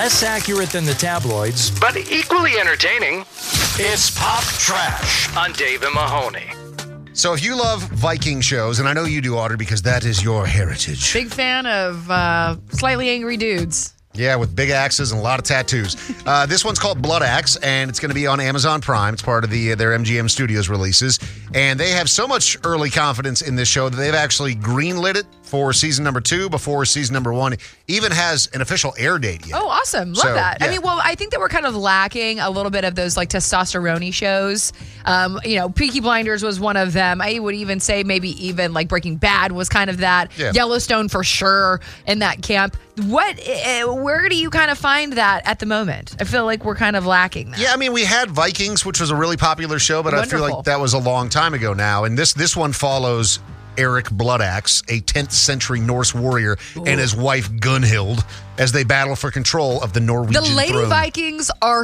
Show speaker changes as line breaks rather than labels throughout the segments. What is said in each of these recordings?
Less accurate than the tabloids, but equally entertaining. It's Pop Trash on Dave and Mahoney.
So if you love Viking shows, and I know you do, Audrey, because that is your heritage.
Big fan of slightly angry dudes.
Yeah, with big axes and a lot of tattoos. This one's called Blood Axe, and it's going to be on Amazon Prime. It's part of their MGM Studios releases. And they have so much early confidence in this show that they've actually greenlit it for season number 2 before season number 1 even has an official air date yet.
Oh, awesome. Love that.
Yeah.
I mean, well, I think that we're kind of lacking a little bit of those like testosterone-y shows. Peaky Blinders was one of them. I would even say maybe even like Breaking Bad was kind of that.
Yeah.
Yellowstone for sure in that camp. Where do you kind of find that at the moment? I feel like we're kind of lacking that.
Yeah, I mean, we had Vikings, which was a really popular show, but
Wonderful.
I feel like that was a long time ago now. And this one follows Eric Bloodaxe, a 10th century Norse warrior, and his wife Gunhild as they battle for control of the Norwegian
The Lady
throne.
Vikings are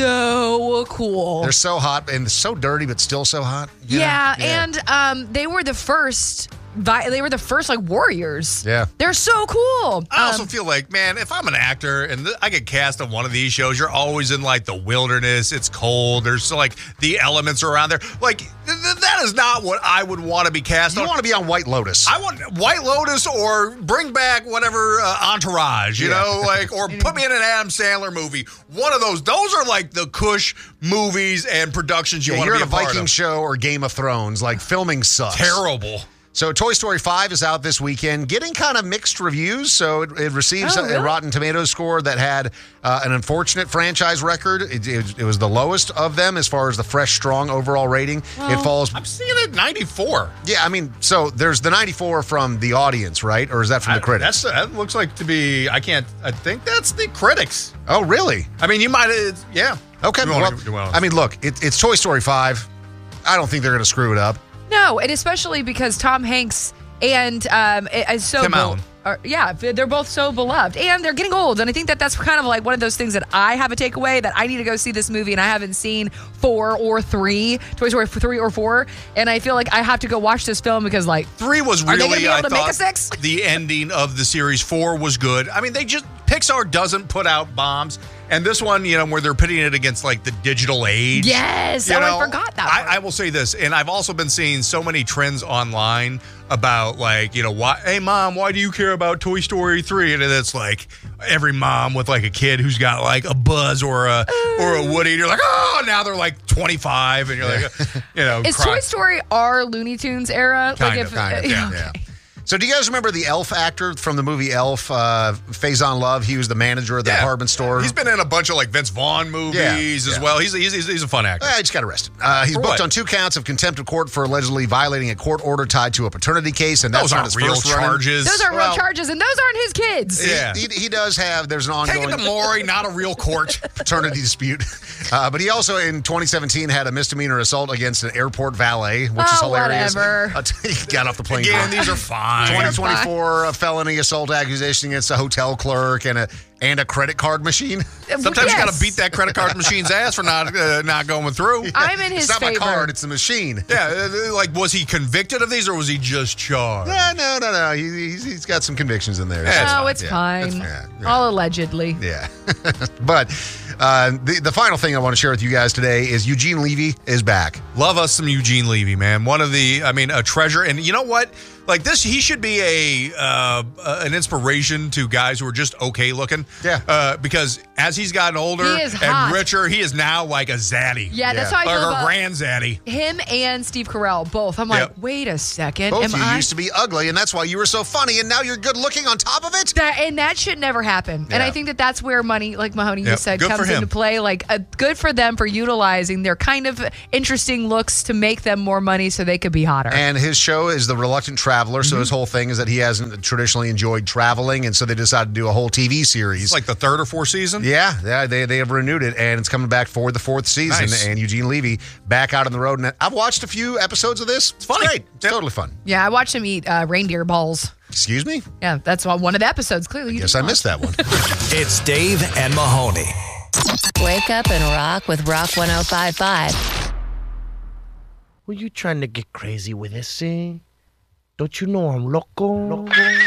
so cool.
They're so hot and so dirty, but still so hot. you know?
Yeah, and they were the first. They were the first like warriors.
Yeah.
They're so cool.
I also feel like, man, if I'm an actor and I get cast on one of these shows, you're always in like the wilderness. It's cold. There's like the elements are around there. Like that is not what I would want to be cast
You
on.
want to be on White Lotus.
I want White Lotus or bring back whatever Entourage, you know, like, or put me in an Adam Sandler movie. One of those. Those are like the cush movies and productions you want to
You're
be
in
a
a
part
Viking
of.
show or Game of Thrones. Like, filming sucks.
Terrible.
So Toy Story 5 is out this weekend, getting kind of mixed reviews. So it receives
really?
a Rotten Tomatoes score that had an unfortunate franchise record. It was the lowest of them as far as the fresh, strong overall rating. It falls.
I'm seeing it 94.
Yeah, I mean, so there's the 94 from the audience, right? Or is that from the critics?
That looks like to be, I think that's the critics.
Oh, really?
I mean, you might, yeah.
Okay. I mean, look, it's Toy Story 5. I don't think they're going to screw it up.
No, and especially because Tom Hanks and is so
Tim Allen.
They're both so beloved, and they're getting old. And I think that's kind of like one of those things that I have a takeaway that I need to go see this movie, and I haven't seen 4 or 3, Toy Story 3 or 4, and I feel like I have to go watch this film because like
3 was
are they
really,
gonna be able
I
to make a
thought,
6?
the ending of the series. 4 was good. I mean, Pixar doesn't put out bombs. And this one, where they're pitting it against like the digital age.
Yes, I forgot that.
I will say this, and I've also been seeing so many trends online about like, why? Hey, mom, why do you care about Toy Story 3? And it's like every mom with like a kid who's got like a Buzz or a Woody. And you're like, oh, now they're like 25, and you're like,
Is Toy Story our Looney Tunes era?
Kind of,
yeah.
Okay.
So do you guys remember the Elf actor from the movie Elf, Faison Love? He was the manager of the department store.
He's been in a bunch of like Vince Vaughn movies as well. He's a fun actor.
He just got arrested. He's
For
booked
what?
on 2 counts of contempt of court for allegedly violating a court order tied to a paternity case, and that's
Those
not
aren't
his
real
first run-in.
charges.
Those aren't real
Well-
charges, and those aren't his kids.
Yeah.
He does have, there's an
Take
ongoing
it to Maury, not a real court.
paternity dispute. But he also, in 2017, had a misdemeanor assault against an airport valet, which is hilarious.
Whatever.
He got off the plane.
Again, these are fine.
2024, a felony assault accusation against a hotel clerk and a credit card machine.
Sometimes you got to
Yes.
beat that credit card machine's ass for not going through.
I'm in his
It's not
favor.
my card, it's the machine.
Yeah, like, was he convicted of these or was he just charged?
No. He's got some convictions in there.
Yeah,
Oh, it's fine.
Yeah.
All allegedly.
Yeah. But the final thing I want to share with you guys today is Eugene Levy is back.
Love us some Eugene Levy, man. A treasure. And you know what? Like this, he should be an inspiration to guys who are just okay looking.
Yeah.
Because as he's gotten older
He is
and
hot.
richer, he is now like a zaddy.
Yeah, that's
Yeah.
how I feel
Or a
about
grand zaddy.
him and Steve Carell, both. I'm like,
Yep.
wait a second.
Both
am
of you
I?
used to be ugly, and that's why you were so funny, and now you're good looking on top of it?
That should never happen. And
Yeah.
I think that's where money, like Mahoney
Yep.
just said,
Good for
comes
him.
into play. Like, good for them for utilizing their kind of interesting looks to make them more money so they could be hotter.
And his show is The Reluctant Traveler, so his whole thing is that he hasn't traditionally enjoyed traveling, and so they decided to do a whole TV series.
It's like the 3rd or 4th season.
Yeah, they have renewed it, and it's coming back for the 4th season.
Nice.
And Eugene Levy back out on the road. And I've watched a few episodes of this. It's
funny.
great. It's totally fun.
Yeah, I watched him eat reindeer balls.
Excuse me?
Yeah, that's one of the episodes. Clearly, you
Guess
didn't
I missed that one.
It's Dave and Mahoney.
Wake up and rock with Rock 105.5.
Were you trying to get crazy with this, eh? Don't you know I'm loco?